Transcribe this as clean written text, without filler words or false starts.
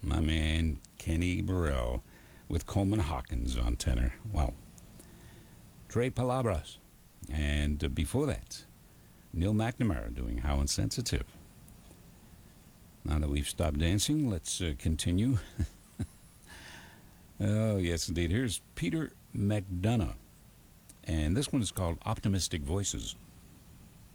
my man Kenny Burrell with Coleman Hawkins on tenor. Wow. Trey Palabras. And before that, Neil McNamara doing How Insensitive. Now that we've stopped dancing, let's continue. Oh, yes, indeed. Here's Peter McDonough. And this one is called Optimistic Voices.